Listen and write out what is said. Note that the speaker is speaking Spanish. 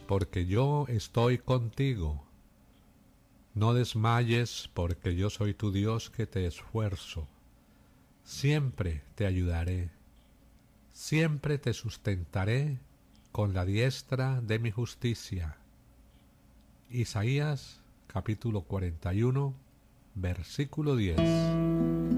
porque yo estoy contigo. No desmayes, porque yo soy tu Dios que te esfuerzo. Siempre te ayudaré. Siempre te sustentaré con la diestra de mi justicia. Isaías capítulo 41, versículo 10.